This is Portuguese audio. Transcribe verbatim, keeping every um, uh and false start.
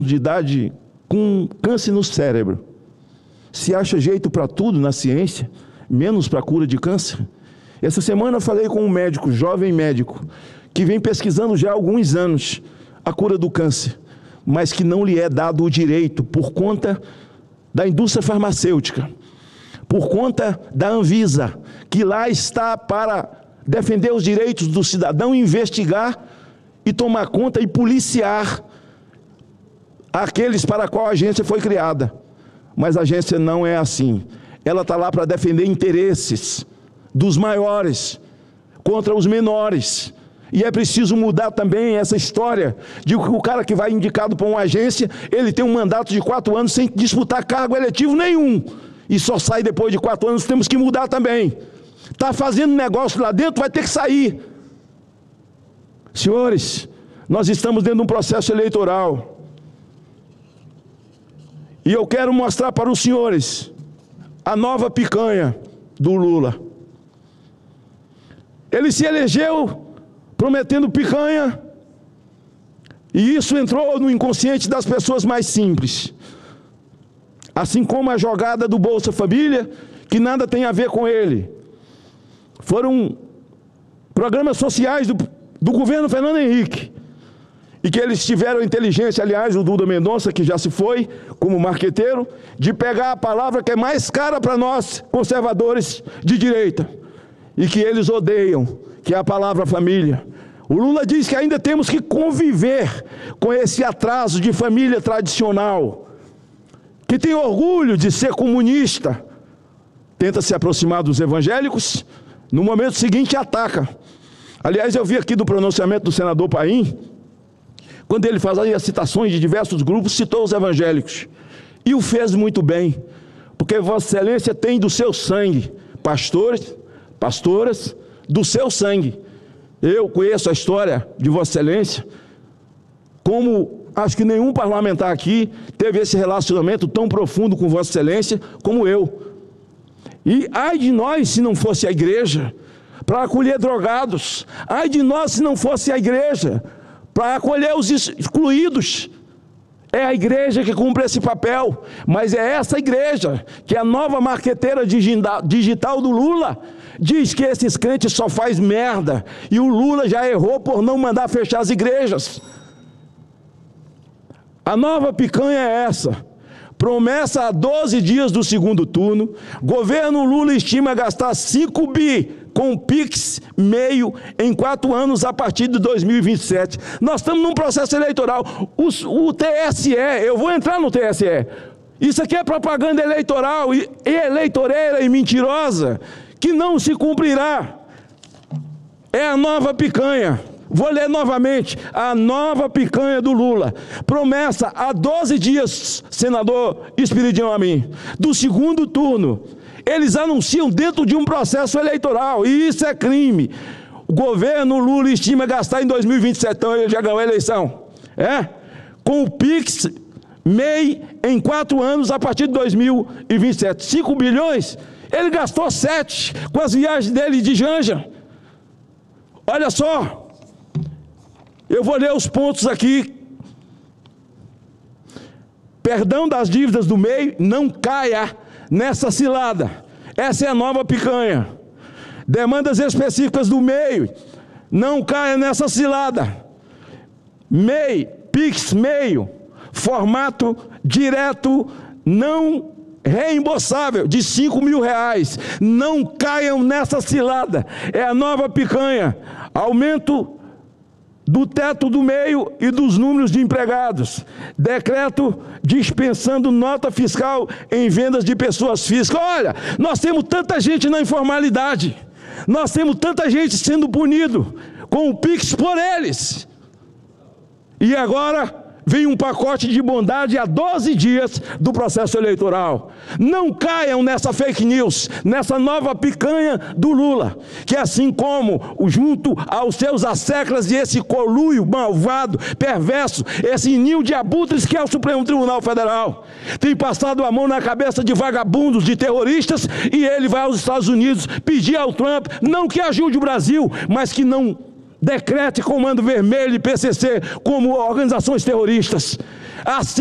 de idade com câncer no cérebro. Se acha jeito para tudo na ciência, menos para a cura de câncer. Essa semana eu falei com um médico, jovem médico, que vem pesquisando já há alguns anos a cura do câncer, mas que não lhe é dado o direito por conta da indústria farmacêutica, por conta da Anvisa, que lá está para defender os direitos do cidadão, investigar e tomar conta e policiar aqueles para a qual a agência foi criada. Mas a agência não é assim. Ela está lá para defender interesses dos maiores contra os menores. E é preciso mudar também essa história de que o cara que vai indicado para uma agência, ele tem um mandato de quatro anos sem disputar cargo eletivo nenhum. E só sai depois de quatro anos, temos que mudar também. Está fazendo negócio lá dentro, vai ter que sair. Senhores, nós estamos dentro de um processo eleitoral. E eu quero mostrar para os senhores a nova picanha do Lula. Ele se elegeu prometendo picanha, e isso entrou no inconsciente das pessoas mais simples. Assim como a jogada do Bolsa Família, que nada tem a ver com ele. Foram programas sociais do, do governo Fernando Henrique, e que eles tiveram a inteligência, aliás, o Duda Mendonça, que já se foi, como marqueteiro, de pegar a palavra que é mais cara para nós, conservadores de direita, e que eles odeiam, que é a palavra família. O Lula diz que ainda temos que conviver com esse atraso de família tradicional, que tem orgulho de ser comunista, tenta se aproximar dos evangélicos, no momento seguinte ataca. Aliás, eu vi aqui do pronunciamento do senador Paim, quando ele fazia citações de diversos grupos, citou os evangélicos. E o fez muito bem, porque Vossa Excelência tem do seu sangue pastores, pastoras, do seu sangue. Eu conheço a história de Vossa Excelência, como acho que nenhum parlamentar aqui teve esse relacionamento tão profundo com Vossa Excelência como eu. E ai de nós se não fosse a igreja para acolher drogados, ai de nós se não fosse a igreja para acolher os excluídos. É a igreja que cumpre esse papel, mas é essa igreja que a nova marqueteira digital do Lula diz que esses crentes só faz merda, e o Lula já errou por não mandar fechar as igrejas. A nova picanha é essa. Promessa a doze dias do segundo turno, governo Lula estima gastar cinco bi com Pix meio em quatro anos a partir de dois mil e vinte e sete. Nós estamos num processo eleitoral. O, o T S E, eu vou entrar no T S E, isso aqui é propaganda eleitoral, e, e eleitoreira e mentirosa, que não se cumprirá. É a nova picanha. Vou ler novamente, a nova picanha do Lula. Promessa há doze dias, senador Espiridião Amin, do segundo turno. Eles anunciam dentro de um processo eleitoral, e isso é crime. O governo Lula estima gastar em dois mil e vinte e sete, então ele já ganhou a eleição. É? Com o Pix, M E I, em quatro anos, a partir de dois mil e vinte e sete. cinco bilhões, ele gastou sete com as viagens dele de Janja. Olha só. Eu vou ler os pontos aqui. Perdão das dívidas do M E I, não caia nessa cilada. Essa é a nova picanha. Demandas específicas do M E I, não caia nessa cilada. M E I, Pix, meio, formato direto, não reembolsável, de cinco mil reais. Não caiam nessa cilada. É a nova picanha. Aumento do teto do meio e dos números de empregados. Decreto dispensando nota fiscal em vendas de pessoas físicas. Olha, nós temos tanta gente na informalidade, nós temos tanta gente sendo punido com o Pix por eles. E agora vem um pacote de bondade a doze dias do processo eleitoral. Não caiam nessa fake news, nessa nova picanha do Lula, que assim como junto aos seus asseclas e esse coluio malvado, perverso, esse ninho de abutres que é o Supremo Tribunal Federal, tem passado a mão na cabeça de vagabundos, de terroristas, e ele vai aos Estados Unidos pedir ao Trump, não que ajude o Brasil, mas que não decrete Comando Vermelho e P C C como organizações terroristas. Assim